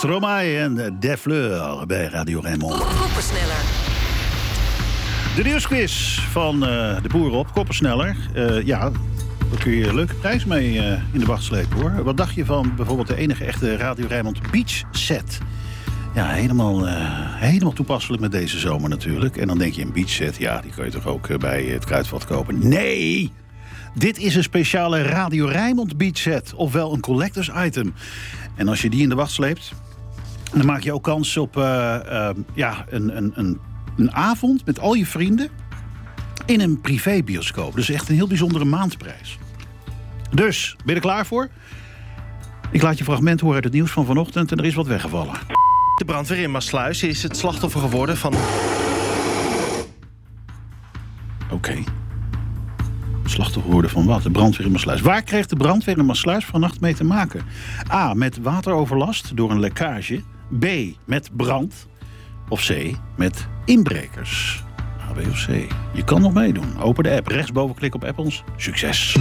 Stromae en De Fleur bij Radio Rijnmond. Koppersneller. De nieuwsquiz van de boeren op Koppersneller. Ja, daar kun je leuke prijs mee in de wacht slepen, hoor. Wat dacht je van bijvoorbeeld de enige echte Radio Rijnmond Beach Set? Ja, helemaal toepasselijk met deze zomer natuurlijk. En dan denk je, een beach set, ja, die kun je toch ook bij het Kruidvat kopen? Nee! Dit is een speciale Radio Rijnmond Beach Set, ofwel een collectors item. En als je die in de wacht sleept, dan maak je ook kans op een avond met al je vrienden in een privébioscoop. Dus echt een heel bijzondere maandprijs. Dus, ben je er klaar voor? Ik laat je fragment horen uit het nieuws van vanochtend en er is wat weggevallen. De brandweer in Maassluis is het slachtoffer geworden van... Oké. Slachtoffer geworden van wat? De brandweer in Maassluis. Waar kreeg de brandweer in Maassluis vannacht mee te maken? A. Met wateroverlast door een lekkage. B. Met brand. Of C. Met inbrekers. A, B of C. Je kan nog meedoen. Open de app. Rechtsboven klik op app ons. Succes!